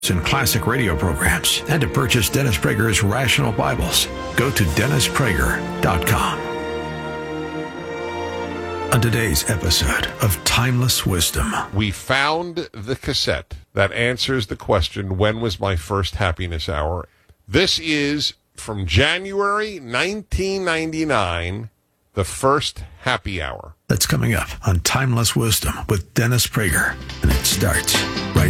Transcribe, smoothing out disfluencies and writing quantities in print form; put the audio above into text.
and classic radio programs, and to purchase Dennis Prager's Rational Bibles, go to DennisPrager.com. On today's episode of Timeless Wisdom, we found the cassette that answers the question, when was my first happiness hour? This is from January 1999, the first happy hour. That's coming up on Timeless Wisdom with Dennis Prager, and it starts right